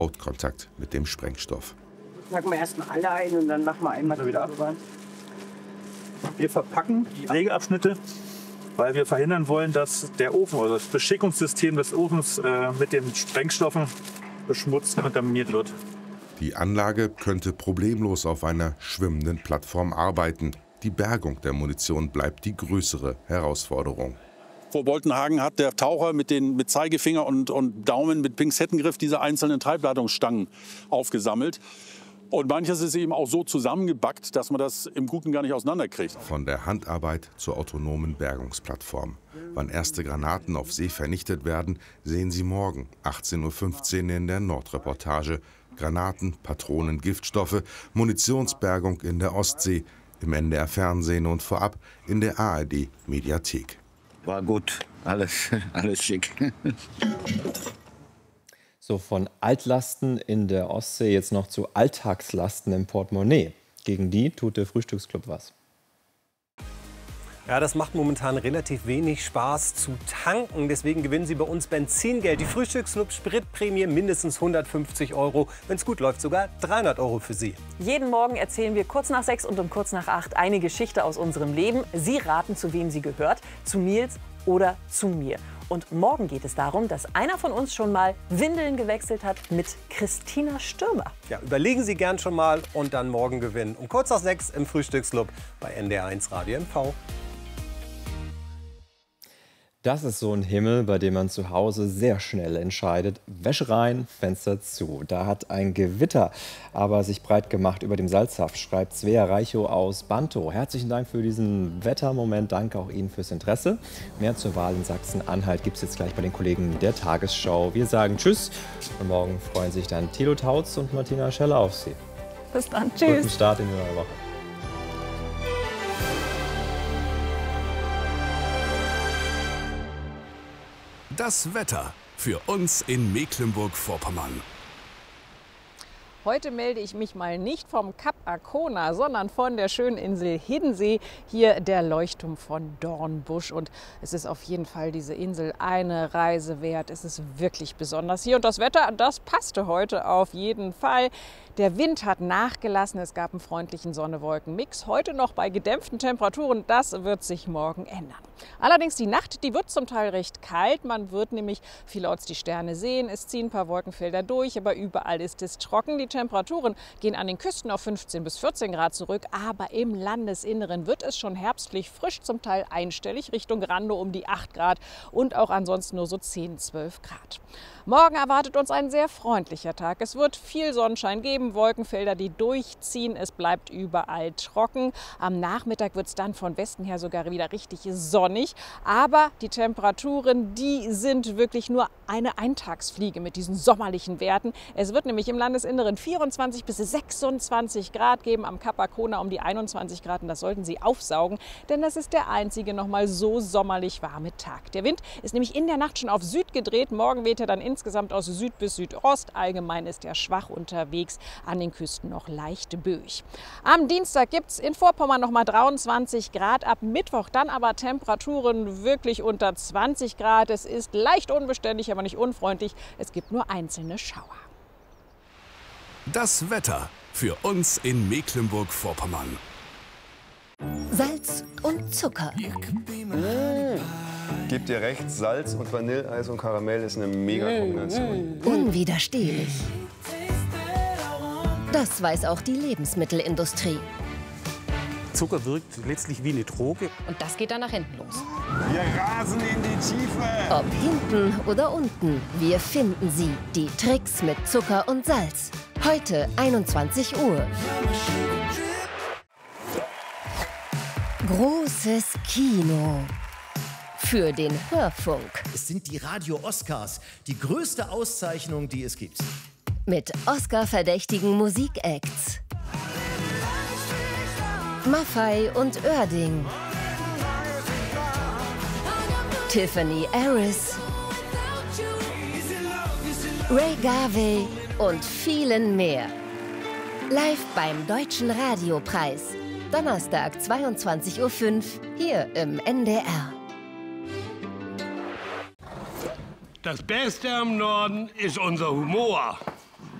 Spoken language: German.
Hautkontakt mit dem Sprengstoff. Packen wir erstmal alle ein und dann machen wir einmal wieder ab. Wir verpacken die Regelabschnitte, weil wir verhindern wollen, dass der Ofen oder das Beschickungssystem des Ofens mit den Sprengstoffen beschmutzt und kontaminiert wird. Die Anlage könnte problemlos auf einer schwimmenden Plattform arbeiten. Die Bergung der Munition bleibt die größere Herausforderung. Vor Boltenhagen hat der Taucher mit Zeigefinger und Daumen mit Pinzettengriff diese einzelnen Treibladungsstangen aufgesammelt. Und manches ist eben auch so zusammengebackt, dass man das im Guten gar nicht auseinanderkriegt. Von der Handarbeit zur autonomen Bergungsplattform. Wann erste Granaten auf See vernichtet werden, sehen Sie morgen, 18:15 Uhr in der Nordreportage. Granaten, Patronen, Giftstoffe, Munitionsbergung in der Ostsee, im NDR-Fernsehen und vorab in der ARD-Mediathek. War gut, alles schick. So, von Altlasten in der Ostsee jetzt noch zu Alltagslasten im Portemonnaie. Gegen die tut der Frühstücksclub was. Ja, das macht momentan relativ wenig Spaß zu tanken. Deswegen gewinnen Sie bei uns Benzingeld. Die Frühstücksclub Spritprämie mindestens 150 €. Wenn es gut läuft, sogar 300 € für Sie. Jeden Morgen erzählen wir kurz nach 6 und um kurz nach 8 eine Geschichte aus unserem Leben. Sie raten, zu wem sie gehört. Zu Nils oder zu mir. Und morgen geht es darum, dass einer von uns schon mal Windeln gewechselt hat mit Christina Stürmer. Ja, überlegen Sie gern schon mal und dann morgen gewinnen. Um kurz nach 6 im Frühstücksclub bei NDR1 Radio MV. Das ist so ein Himmel, bei dem man zu Hause sehr schnell entscheidet. Wäsche rein, Fenster zu. Da hat ein Gewitter aber sich breit gemacht über dem Salzhaff, schreibt Svea Reichow aus Bantow. Herzlichen Dank für diesen Wettermoment. Danke auch Ihnen fürs Interesse. Mehr zur Wahl in Sachsen-Anhalt gibt es jetzt gleich bei den Kollegen der Tagesschau. Wir sagen Tschüss und morgen freuen sich dann Thilo Tautz und Martina Scheller auf Sie. Bis dann, tschüss. Guten Start in die neue Woche. Das Wetter für uns in Mecklenburg-Vorpommern. Heute melde ich mich mal nicht vom Kap Arkona, sondern von der schönen Insel Hiddensee. Hier der Leuchtturm von Dornbusch. Und es ist auf jeden Fall diese Insel eine Reise wert. Es ist wirklich besonders hier. Und das Wetter, das passte heute auf jeden Fall. Der Wind hat nachgelassen. Es gab einen freundlichen Sonne-Wolken-Mix. Heute noch bei gedämpften Temperaturen. Das wird sich morgen ändern. Allerdings die Nacht, die wird zum Teil recht kalt. Man wird nämlich vielerorts die Sterne sehen. Es ziehen ein paar Wolkenfelder durch, aber überall ist es trocken. Die Temperaturen gehen an den Küsten auf 15 bis 14 Grad zurück, aber im Landesinneren wird es schon herbstlich frisch, zum Teil einstellig, Richtung Rande um die 8 Grad und auch ansonsten nur so 10, 12 Grad. Morgen erwartet uns ein sehr freundlicher Tag. Es wird viel Sonnenschein geben, Wolkenfelder, die durchziehen. Es bleibt überall trocken. Am Nachmittag wird es dann von Westen her sogar wieder richtig sonnig. Aber die Temperaturen, die sind wirklich nur eine Eintagsfliege mit diesen sommerlichen Werten. Es wird nämlich im Landesinneren 24 bis 26 Grad geben, am Kap Arkona um die 21 Grad. Und das sollten Sie aufsaugen, denn das ist der einzige noch mal so sommerlich warme Tag. Der Wind ist nämlich in der Nacht schon auf Süd gedreht. Morgen weht er dann insgesamt aus Süd bis Südost. Allgemein ist er schwach unterwegs, an den Küsten noch leicht böig. Am Dienstag gibt es in Vorpommern noch mal 23 Grad. Ab Mittwoch dann aber Temperaturen wirklich unter 20 Grad. Es ist leicht unbeständig, aber nicht unfreundlich. Es gibt nur einzelne Schauer. Das Wetter für uns in Mecklenburg-Vorpommern. Salz und Zucker. Gebt dir recht, Salz und Vanilleeis und Karamell ist eine Mega-Kombination. Unwiderstehlich. Das weiß auch die Lebensmittelindustrie. Zucker wirkt letztlich wie eine Droge. Und das geht dann nach hinten los. Wir rasen in die Tiefe. Ob hinten oder unten, wir finden sie. Die Tricks mit Zucker und Salz. Heute 21 Uhr. Großes Kino. Für den Hörfunk. Es sind die Radio-Oscars, die größte Auszeichnung, die es gibt. Mit Oscar-verdächtigen Musikacts. Maffay und Oerding. Tiffany Harris. Ray Garvey und vielen mehr. Live beim Deutschen Radiopreis. Donnerstag 22:05 Uhr hier im NDR. Das Beste am Norden ist unser Humor.